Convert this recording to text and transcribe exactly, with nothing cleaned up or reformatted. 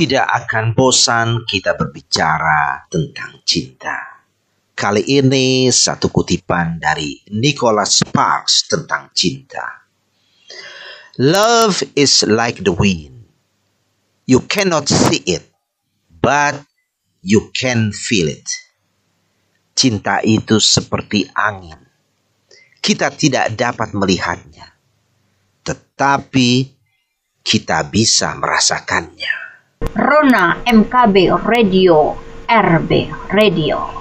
Tidak akan bosan kita berbicara tentang cinta. Kali ini satu kutipan dari Nicholas Sparks tentang cinta. Love is like the wind. You cannot see it, but you can feel it. Cinta itu seperti angin. Kita tidak dapat melihatnya, tetapi kita bisa merasakannya. Rona M K B Radio, R B Radio.